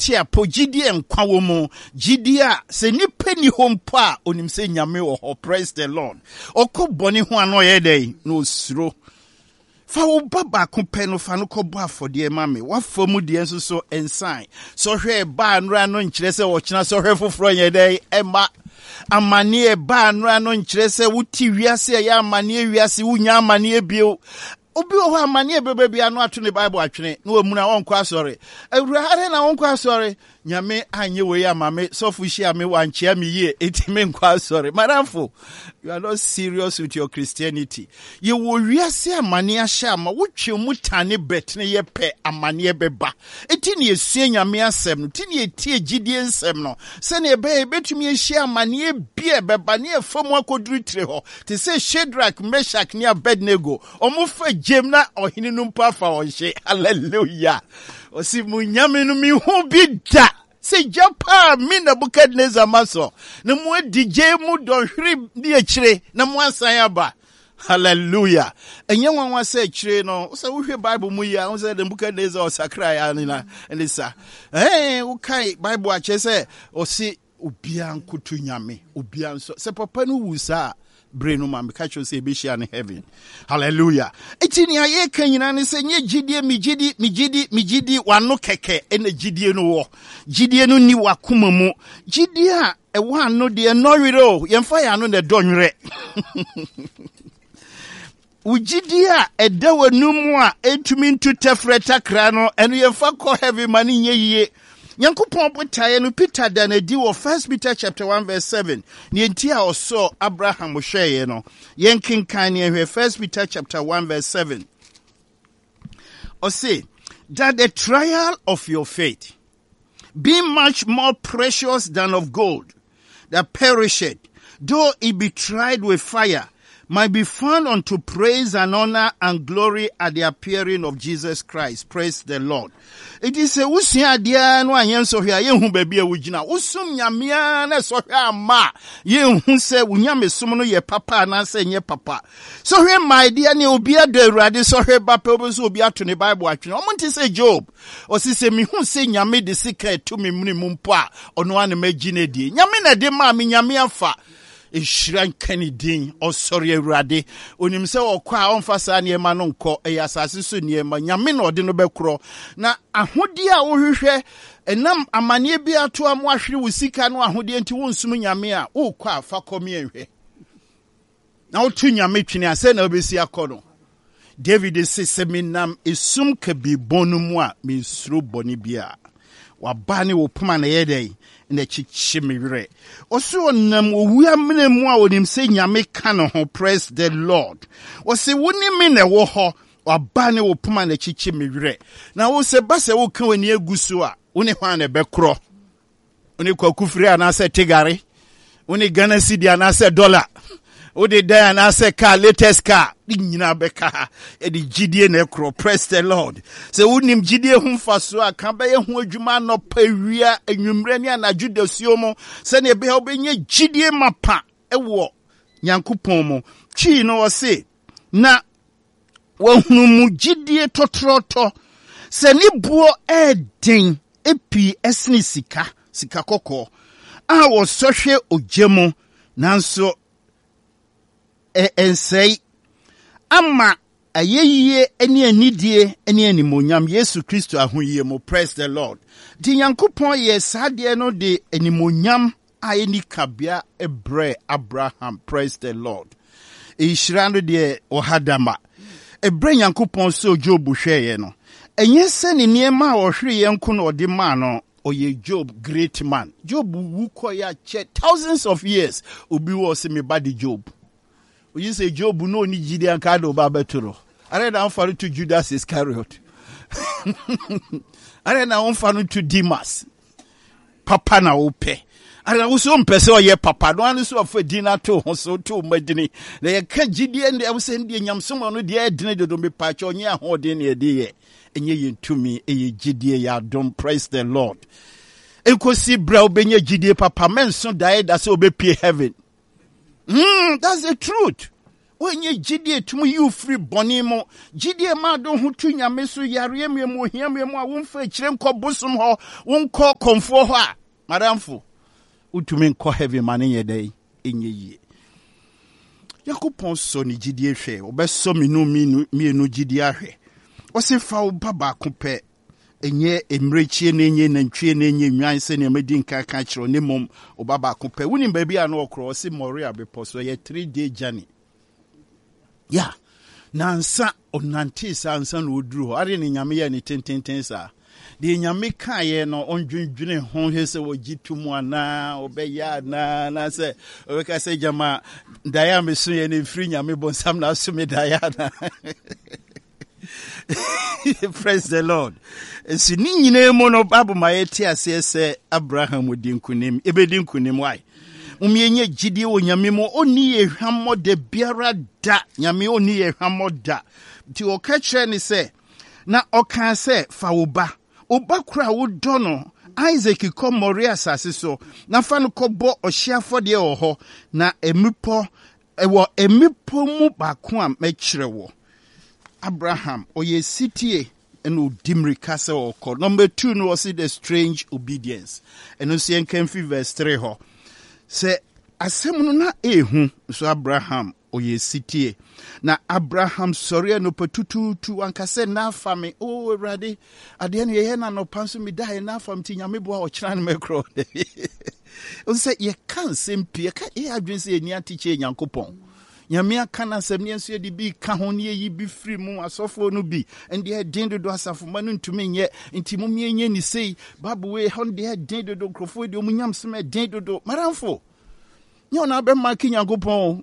tia po gidie nkwa wo mu gidia se nipa ni hompo a onim se nyame wo ho. Praise the Lord. Okoboni ho ano ye dey no suro fa wo baba kompe no fa no kɔbɔ afɔde ma me wa famu de enso so ensan so hwɛ ba anura no nkyerɛ sɛ wo kyena so hwɛ foforo ye dey ema amane ba anura no nkyerɛ sɛ wuti wiase ya amane wiase wunya amane bio obi o amane bebe bia no ato ne Bible atwene na omuna wonkɔ asɔre awurade na wonkɔ asɔre nyame anye we ya mame sofu hia me wanchia me ye etime nkɔ asɔre maramfo. You are not serious with your Christianity. You will wiase amane ahya ma wotwe mutane bet ne ye pe amane beba etini esua nyame asɛm no tini etie gidie nsɛm no se ne be betumi ehia amane bia beba ne efamu akoduru tire ho te se Shadrach, Meshach ne Abednego omo fa gem na ohene no mpa fa wonhye. Hallelujah. Osi munyame no mi hu bi da se japa mi Nebukadnezar maso na mu DJ mu donhwiri di akire na mu ansan aba. Hallelujah. Enye wanwa se akire no so wo hwe Bible mu ya wo se Nebukadnezar osakra ya nina elisa wo kai Bible a che se osi obia nkoto nyame obia nso se papa no wusa brenu ma catch you say be share in heaven. Hallelujah. Etini aye kan nyina ne se nye gidie mi gidi wano keke ene gidie no wo gidie no ni wakoma mu gidie a e wa no de no wiro yemfa ya no ne donwere ugidie a eda wanumu a etumi ntu tefreta kra no eno yemfa kɔ heaven mani nye yie. Yankopon botaye no Peter dan edi wo 1 Peter chapter 1 verse 7. Ni enti a oso Abraham hweye no. Yenkenkan ne hwe 1 Peter chapter 1 verse 7. O say that the trial of your faith, being much more precious than of gold that perisheth, though it be tried with fire, might be found unto praise and honor and glory at the appearing of Jesus Christ. Praise the Lord. It is a usia dia no anyen so hia ye hu ba bia wugina usum nyamea na so hia ma ye hu se unyame sum no ye papa na se nye papa so hia my dia ne obi ado awurade so hia ba pe obi so obi ato ne Bible atwene o monte se Job o se mi hu se nyame de sika to me mu mpo a ono ane magine die nyame na de ma me nyame afa Ishran Kennedy or sorry Rade onim se okwa onfasa niema no nkɔ asase so niema nyame na ɔde no bɛkorɔ na ahodi a wohwehwɛ enam amane bi ato am ahwere wo sika no ahodi enti wonsum nyame a wokɔ afa kɔme enhwɛ na wotu nyame twene ase na obesi akɔ no David se seminam esum ka bi bonu mu a me suro boni bia wabane wo poma na yɛdɛn na chichi mewere oso onam owua mene mu a onim se nyame ka no ho. Praise the Lord. O se woni me na wo ho wabane wo poma na chichi mewere na wo se ba se wo ka wani aguso a woni hwan na bekro woni kwakufiri ana se tigare woni Ghana cedi ana se dollar wodi da ana se car latest car di nyina beka e di gidie na ekro. Praise the Lord. Se wonim gidie hu mfaso a kan be hu adwuma no pawia anwumre ne anadwo dasuo mo se ne be obenye gidie mapa ewo Nyankopon mo twi no wo se na wahunu mu gidie totroto se ne buo eden epi esne sika kokɔ a wo sohwe ogyemo nanso ensei ama ayeye eni anidie eni animonyam Yesu Kristo ahoyie mo. Praise the Lord. Di Nyankopon ye sade no de animonyam a eni kabia ebre Abraham. Praise the Lord. Ishirando de ohadama ebre Nyankopon so Job hweye no enye se ne niema a ohwere yenko no de ma no oye Job great man. Job wu koya che thousands of years obi was me body Job. You say Job no ni jidi ankado babeturo. Are na onfaru to Judas Iscariot. Are na onfaru to Demas. Papa na ope. Are na uso mpese oye papa. No anu so afa dina to so to madini. Na ye ka jidi ende awse ndi nyamsom no de edine dodo me pa cho nya ho de na ede ye. Enye yentumi eye jidi ya don. Praise the Lord. Enkosi bra obenye jidi papa menso die da se obepie heaven. That's the truth. Onye jidie tumu you free bonimo. Jidie ma do hutu nyame so yare mu ohia mu a wonfa kire nko bosom ho, wonko komfo ho a. Madamfo, utumi nko heavy mane ye dai enye yie. Yakopon so ni jidie hwe, obeso mienu jidie ahwe. Ose fa wo baba kope enye emrechie na enye nantwie na enye nwan se na medi nka ka kiro ne mom obaba kope woni ba bia na okro ose Moria beposo ye 3-day journey. Yeah. Nansa onante sa ansa na oduru are ne nyame ye ne tententen sa. De nyame kae no ondwendwene ho hwese wo gitumu ana obeya na se obeka se jama daya meso ye ne firi nyame bonsam na so me daya na. Praise the Lord. Si ni nyina mu no Bible ma yeti ase se Abraham odinkunim ebedinkunim why. Umienye jidie wo nyame mu oni ehwammo de biara da nyame oni ehwammo da. Ti o ka kire ni se na o kan se fa wo ba kura wo do no Isaac ko Moria asase so na fa no kɔbɔ ɔhyiafode wɔ hɔ na emipo mu baako a mɛkyerɛ wo. Abraham oye sitie eno dimri kase oko. Number 2 no was the strange obedience. Eno si enkenfi verse 3 ho. Se asem no na ehu so Abraham oye sitie. Na Abraham sorry no petutu ankase na fami o Awurade ade ne ye na no panso mi dai na fam ti nyame bo a o kira me kro. O se ye kan sempi ka e adwense eni atiche Nyankopɔn. Nyame aka na asɛm ne nso de bi ka ho ne yi bi firi mu asɔfo no bi ende den do asafo ma no ntumi nyɛ nti mu mienye ni sei babu we hon de den do krofo de mu nyam sem den do maramfo nyɛ na be ma ki Nyankopɔn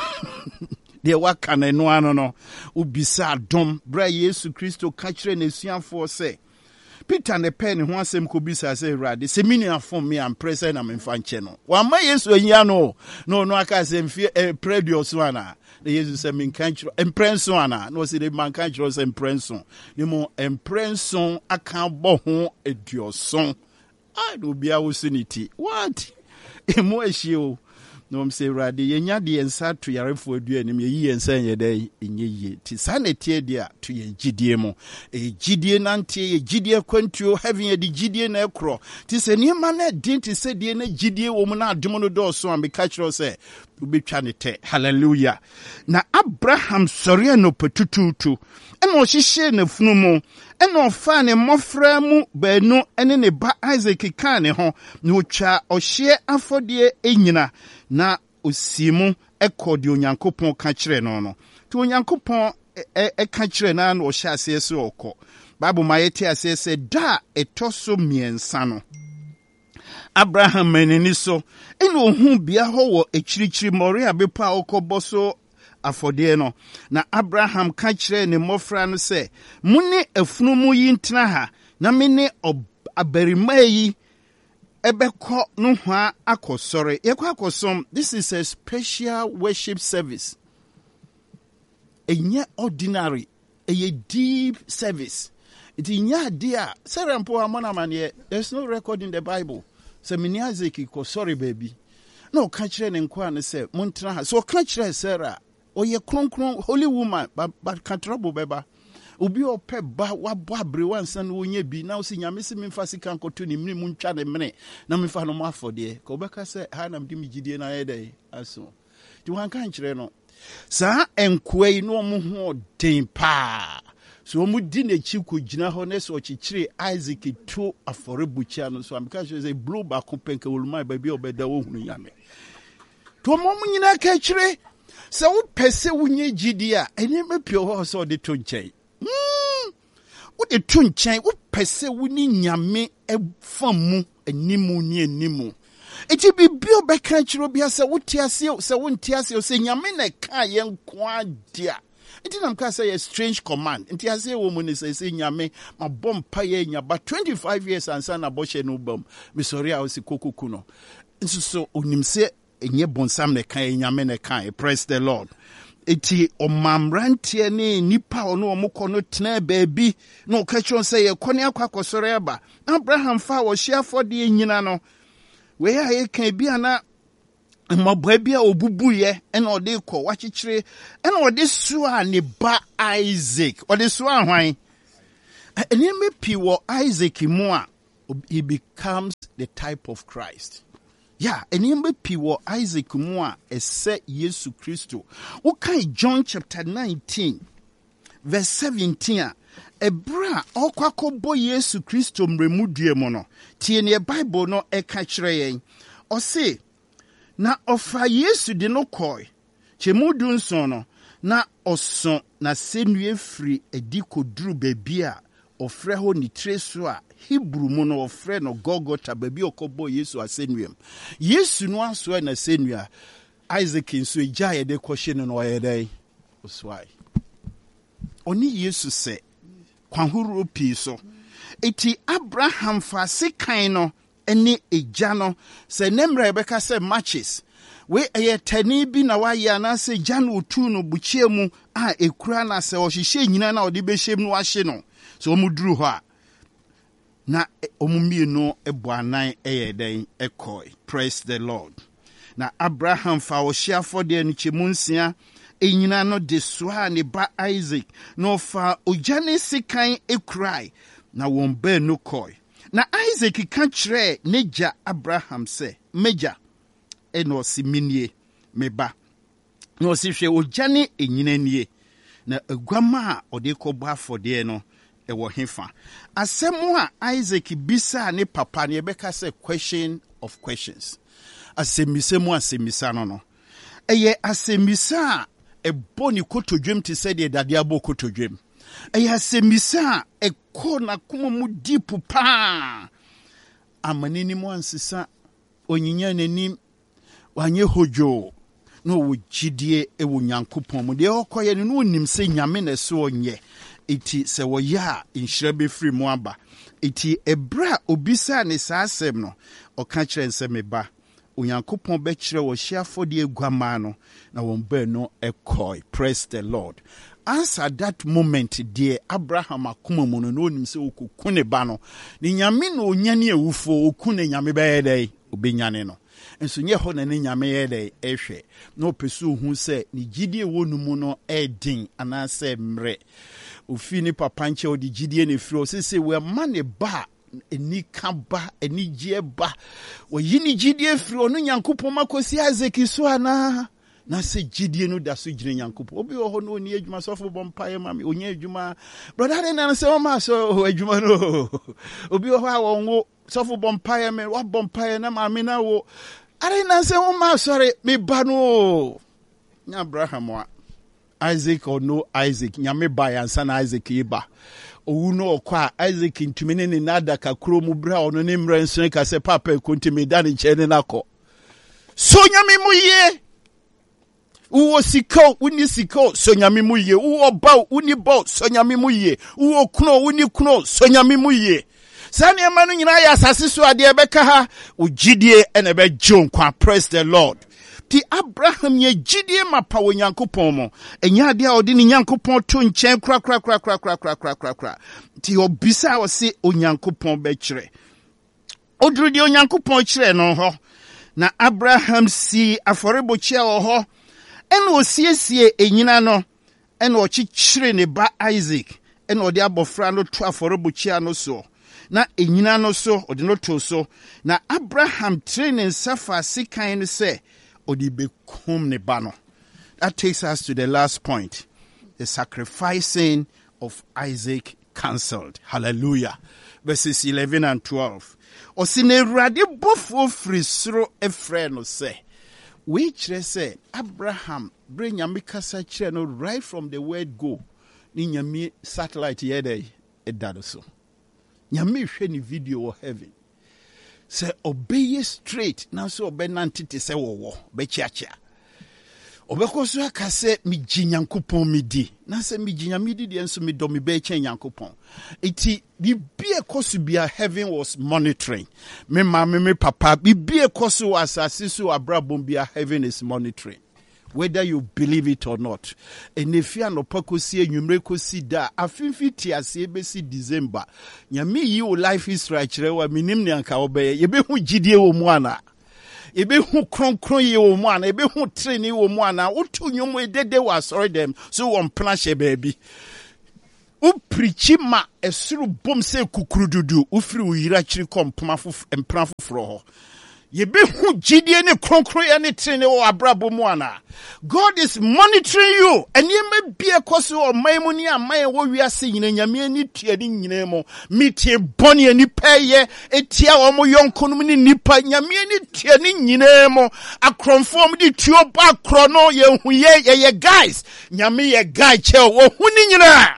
de waka na no ano no ubisa dom bra Yesu Kristo ka kyerɛ na suafo sɛ Peter ne pen ho asɛm ko bisa se Awurade se mini afom me am pressure na me fa nche no wa ma Yesu anyia no aka asɛm fie predio so ana na Yesu se me kan kyerɛ emprenso ana no se de man kan kyerɛ se emprenso ne mo emprenso aka bɔ ho eduoson ai do bia wo siniti what emo ehie o no mse Awurade yenya de ensa to yarefo adu anim ye ensa ye dai enye yie ti sanete dia to ye gidie mo gidie nante ye gidie kwantuo having ye di gidie na ekro ti se ni ma na din ti se die na gidie wo mu na adom no do so am be catch se ubetwa ne te hallelujah na Abraham sɔre no petututu ɛna ɔhyehyɛ na funu mu ɛna ɔfa ne mmɔfra mu baanu ɛne ne ba Isaac ka ne ho na ɔtwa ɔhye afɔdeɛ enyina na osimu ɛkɔ de Onyankopɔn ka kyerɛ no no to Onyankopɔn ɛka kyerɛ na ɔhyɛ ase so ɔkɔ Bible ma yɛte ase sɛ da ɛtɔ so miɛnsa no Abraham menini so ene ohun bia ho wo ekyirikyiri Moria bepa okɔbɔ so afɔde no na Abraham ka kyerɛ ne mmɔfra no sɛ mune afunu mu yi ntena ha na mene abarima yi ebekɔ no hwa akɔsɔre yɛkɔ akɔsom. This is a special worship service. Enye ordinary, a deep service. It inya dia serampo amana mane. There's no record in the Bible. Se mini Isaac ko sorry baby. No ka kyerɛ ne nkwa ne sɛ montena ha. So ka kyerɛ Sarah, oye kronkron holy woman but ka trouble beba. Obi opɛ ba wabɔ abre wansa no onye bi na osi nyame se memfa sika nkoto ne mini muntwa ne mene na memfa no mafɔde. Ka obɛka sɛ ha na mde migidie na yɛdɛ aso. Ti wan ka kyerɛ no. Saa enkoa yi no mo ho den pa. So mu di ne chi ko gina ho ne so chichire Isaac to afɔrebuchia no so am ka say blow back penka woluma ba bi obeda wo hunu yame. To mo mu nyina ka kyire se wo pese wunye gidi a ene mepio ho so de to nkyɛn. Wo de to nkyɛn wo pese wuni nyame efamu animu ni animu. Eti bibi obeka kyiro bia se wo tiase se wo ntiase se nyame na ka ye nko adia. Iti nam ka say a strange command. Inti ase wo mu ni say nyame ma bom pa ye nya ba 25 years ansa na bɔhyɛ no bom. Me sorry a osi kokuku no. Nso so onim se enye bonsam ne kan nyame ne kan. Praise the Lord. Iti omamrantie ne nipa ono omukɔ no tena baabi no ka kyerɛ say ye kɔne akɔsɔre aba. Abraham fa wo hye afɔde nyina no. We ya ye kan bi ana Mababia obubuye and or de ko wachichire and or this swa ne ba Isaac or the swa hwan and he may piwo Isaac moa he becomes the type of Christ. Yeah, and he may piwo Isaac moa ese Yesu Christo. Okay, John chapter 19 verse 17 Ebra okwako bo Yesu Christo mremudue mo no tie ne Bible no eka kire yen o say na ofa Yesu de no koi chemudu nson no na oso na senue firi edi koduru bebia ofre ho ni treso a Hebrew mu no ofre no Golgotha babi okobo Yesu asenuem Yesu no aso na senua Isaac nso ejaye de kohye no oyedai oswai oni Yesu se kwanhuru pi so eti Abraham fa sekan no ene eja no se nemra ebeka se matches we tani bi na waye ana se jan otu no buchie mu a ekura na se ohihye nyina na ode behyem no ahye no so omuduru ho a na omumie no ebuanan eyeden ekoi. Praise the Lord. Na Abraham fa ohia fode no chemunsia enyina no de soa ne ba Isaac no fa ojane sekan ekrai na won ba no koi. Na Isaac ka kire neja Abraham se meja eno siminie meba no si hwe ojane enyina nie na aguama a ode kɔbɔ afɔde no ewo hefa asɛm a Isaac bisa ne papa ne bɛka sɛ question of questions asɛmisa mu asɛmisa no ɛyɛ asɛmisa a ɛbɔ ne kotodwem te sɛ deɛ dade abɔ kotodwem ɛyɛ asɛmisa a ɛkɔ na kuma mu deep pa amanini mu ansesa onyinya n'anim wanye hojo no wo gidie ewo Nyankopɔn mu de okoye no onim sɛ nyame na so onye eti sɛ wo ya inhyira be free mu aba eti ebra obisa ne saa asɛm no ɔka kyerɛ nsɛ meba Onyankopɔn be kyerɛ wo hyiafo de aguama no na won ba no ekoi. Praise the Lord. As at that moment dear Abraham akoma mu no onim sɛ okuku ne ba no ne nyame no onyane awufo oku ne nyame bɛyɛ dai obenyane no enso nye ho na ne nyame ye de ehwe na opesu hu se ni gidie wonu mu no edin anase mre ofi ni papa nche odi gidie ne firo sese we ma ne ba eni kaba eni gie ba wo yini gidie firo no Nyankopɔn makosi Isaac so ana na se gidie no da so gire Nyankopɔn obi ho no oni adwuma sofo bompaye mami onye adwuma brother na se o ma so adwuma no obi ho a wonwo sofo bompaye me wa bompaye na mami na wo are na se o ma sorry me ba no nya Abraham wa Isaac or no Isaac nyame ba yansa na Isaac iba owu no okwa Isaac ntumi ne nada kakro mu bra ono ne mra nso ka se papa kontimi da ne chene nako so nyame mu ye uwo siko uni siko so nyame mu ye uwo ba uni ba so nyame mu ye uwo kuno uni kuno so nyame mu ye sani emanu nyina ya asase so ade ebeka ha ugidie ene be jon kwa. Praise the Lord. Ti Abraham ye gidie mapa wo Nyankopɔn mo enya ade a odi ni Nyankopɔn to nkyɛn kra ti obisa wo se Onyankopɔn be kyerɛ oduru de Onyankopɔn kyerɛ no ho na Abraham si aforebokyia wo ho ena osiesie enyina no ena ɔkyekyere ne ba Isaac ena ɔde abofra no to aforebokyia no so na enyina no so ɔde no to so na Abraham training safa sikan no se ɔde bekum ne ba no. That takes us to the last point, the sacrificing of Isaac cancelled. Hallelujah. Verses 11 and 12. Osine rade bofo frisro efre no se we kyerɛ sɛ Abraham bring nyame kasa kyerɛ no right from the word go ni nyame satellite yɛdɛ ɛda so nyame hwɛ ni video wɔ heaven sɛ obey straight na so obenante te sɛ wɔwɔ bɛkyiakyia obɛkɔ so aka sɛ megye Nyankopɔn medi na sɛ megye nyame di deɛ nso medɔ me bɛkyɛ Nyankopɔn eti bibie koso bia heaven was monitoring me mama me papa bibie koso asase so abrabom bia heaven is monitoring whether you believe it or not. Enefia no pakosi enwumre kosi da afinfi ti ase besi December nyame yi o life is right rewa minim ne anka obeye ye be hu gidie wo mu ana Ebe hu kronkron ye wo mu ana, ebe hu treni wo mu ana, utu nyom edede wa sorry them, so won planche baby. Uprichi ma esuru bom se kukurududu, ufiri uyira chiri kom empra fufro. Yebe hu jidie ne kronkron ya ne treni wo abrabo mu ana. God is monitoring you. And ye may be a cause or maimoni and my wiase in a yamini tiadi nemo. Meet bonny and nipaye, a tia or mo young conumini nipa, yamini tiani nemo. A conformity to your back chrono, ye guys. Yami a guy chel or hunina.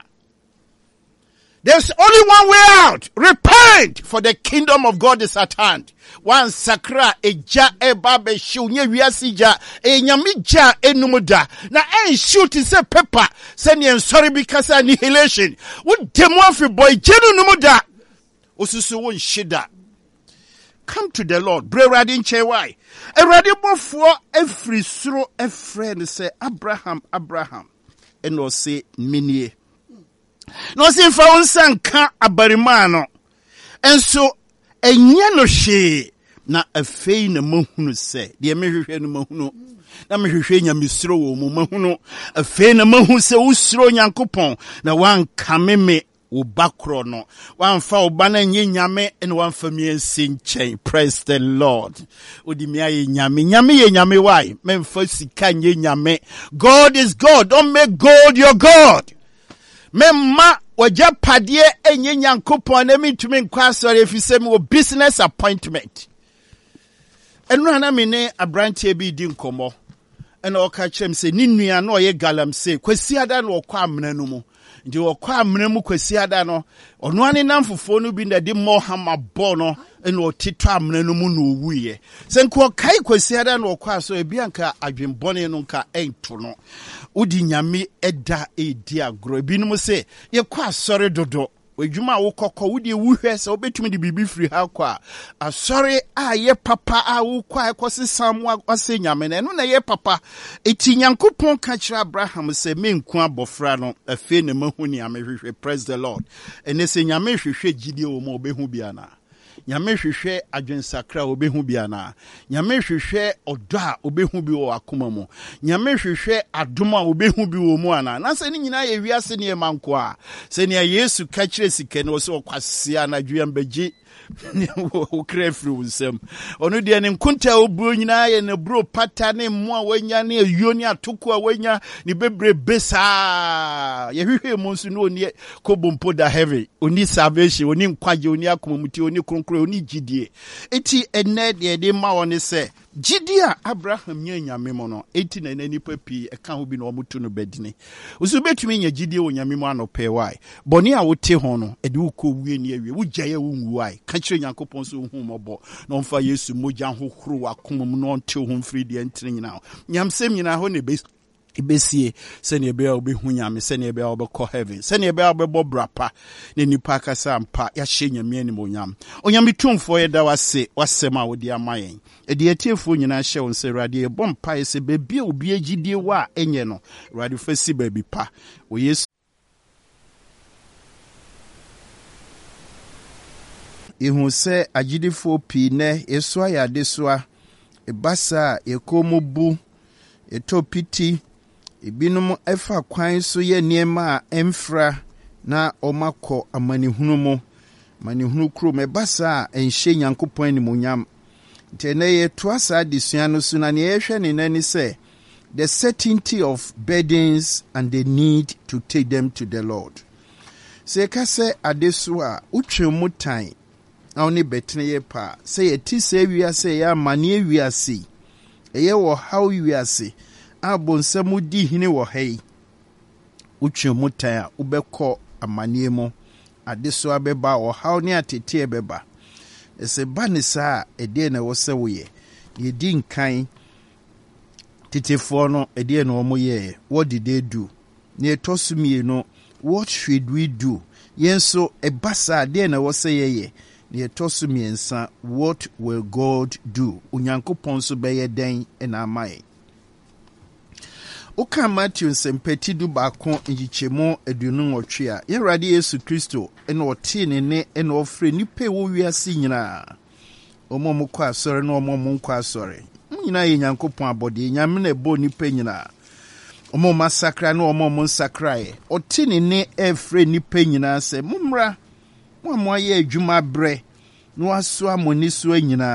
There's only one way out. Repent, for the kingdom of God is at hand. One sakra eja ebabe shu nye wiasija nyamija enumuda na shoot is a pepper send you sorry because annihilation what demo fi boy jenu numuda osusu won shida. Come to the Lord bre radin chewai e radibofo every suro a friend say Abraham and no say minie no say fa unsan ka abarimano and so enye no hwe na afei na mahunu se de mehwehwe no mahunu na mehwehwe nyamesuro wo mu mahunu afei na mahu se usuro nyankopon na wanka meme wo bakro no wanfa wo bana nye nyame ene wanfa mi ensin. Praise the Lord. Odi mi aye nyame ye nyame why memfa sika nye nyame. God is God. Don't make God your God. Memma waja padie enye nyankopon na mitumi nkwa sori efise mi wo business appointment. Enu ana me ne abrantie bi di nkomo. Ena o ka kyerem se ni nua na oye galam se kwasi ada na okwa amena no mu. Nti okwa amena mu kwasi ada no ono ane namfofo no bi na di mo hama bo no ena otito amena no mu na owuye. Se nko kai kwasi ada na okwa so ebi anka adwenbone no nka ento no. Udi nyame eda edi agro ebi no se ye kwa sori dodo. Wejuma wukoko wudi wuhwe se obetumi di bibi free ha kwa asori a ye papa a wukwa ekosi samwa wase nyame na eno na ye papa eti nyankopon ka kira Abraham se menku abofra no afi ne mahuni amehwehwe. Praise the Lord. Ene se nyame hwehwe gidie wo ma obehu bia na nyame hwehwe adwensakra obehu bia na nyame hwehwe odo a obehu bi wo akoma mu nyame hwehwe adom a obehu bi wo mu ana na se ni nyina ye wiase ne manko a se ne Yesu ka kire sike ne wo se okwase anadwe ambagi wo krefri unsem onu de ne nkunta oburo nyina ye ne bro pata ne mo a wanya ne ayuo ne atoko a wanya ne bebre besa ye hwehwe mu nso no oni kobompo da heavy oni salvation oni nkwaje oni akomamuti oni kronkro oni gidie eti ene de ma woni se Jidia Abraham nye nyame mo no eti na nipa pi eka ho bi na omutu no bedini usu betumi nya jidie wo nyame mo anope wai boni a wote ho no ede uko wie ni awie wugyaye wo nwuai ka kire nyankopon so hu mobo na omfa Yesu mogya hohoro wakomum no onte ho mfiri de entene nyina nyamsem nyina ho ne ibesie sene ebe obehu nyame sene ebe obekọ heaven sene ebe obebo brapa ne nipa kasa mpa ya hye nyame ani monyam onyame tumfo ye da wasema wodi amayen edi etiefo nyina hye won se rade e bompa ese bebia obi agidie wa enye no rade fasi baby pa o Yesu ihu se agidifo pi ne yeso ya desoa ebasa yekomobu etopiti ibinum efa kwan so ye niema a emfra na omako amanihunu mo manihunu kro mebasa enhye nyankopon ni monyam tene ye toasa disua no so na ne yehwe ne nani se the certainty of burdens and the need to take them to the Lord. Se ka se adeso a utwemu tan na oni betene ye pa se ye ti se wiase ya mane wiase eye wo haw wiase abonsam di hine wo hei utwemu tan a ubekọ amane mu adeso abeba wo haw ne atete ebeba ese banisa ede na wo se wo ye ye di nkan titefo no ede na wo ye what did they do ne tosumie no what should we do yenso ebasa ade na wo se ye ne tosumiensa what will God do unyankopon so beye den na amaye Oka Matthew sempeti du baako njichemo aduonu nwotwe a Yerade Yesu Kristo ene oti ne ene ofre nipa wo wiase nyina omo mu kwa asore no omo mu kwa asore nyina ye Nyankopon abode nyame na ebo nipa nyina omo masakra no omo mu sakrae otini ne efre nipa nyina se mumra mo amoye adwuma bre no aso amoni so nyina